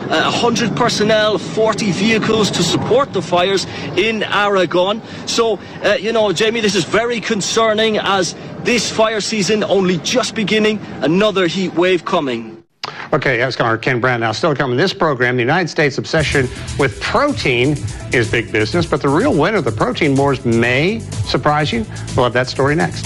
100 personnel, 40 vehicles to support the fires in Aragon. So, Jamie, this is very concerning as this fire season only just beginning, another heat wave coming. Okay, that's Ken Brown. Now, still coming this program, the United States' obsession with protein is big business, but the real winner of the protein wars may surprise you. We'll have that story next.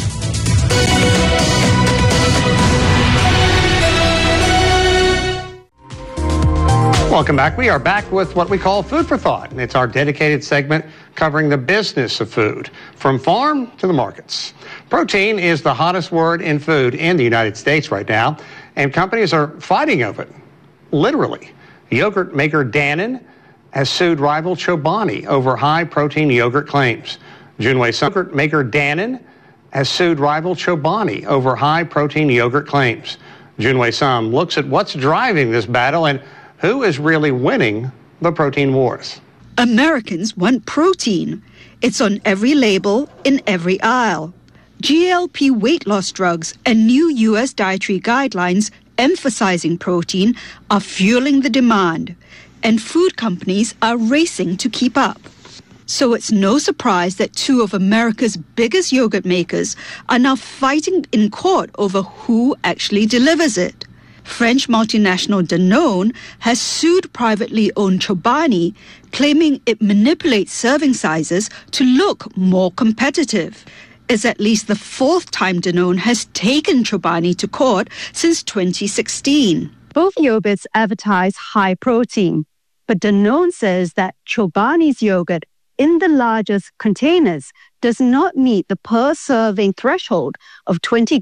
Welcome back. We are back with what we call Food for Thought. It's our dedicated segment covering the business of food, from farm to the markets. Protein is the hottest word in food in the United States right now, and companies are fighting over it, literally. Yogurt maker Dannon has sued rival Chobani over high-protein yogurt claims. Junwei Sum, yogurt maker Dannon has sued rival Chobani over high-protein yogurt claims. Junwei Sum looks at what's driving this battle and who is really winning the protein wars. Americans want protein. It's on every label, in every aisle. GLP weight loss drugs and new U.S. dietary guidelines emphasizing protein are fueling the demand, and food companies are racing to keep up. So it's no surprise that two of America's biggest yogurt makers are now fighting in court over who actually delivers it. French multinational Danone has sued privately owned Chobani, claiming it manipulates serving sizes to look more competitive. It's at least the fourth time Danone has taken Chobani to court since 2016. Both yogurts advertise high protein, but Danone says that Chobani's yogurt in the largest containers does not meet the per-serving threshold of 20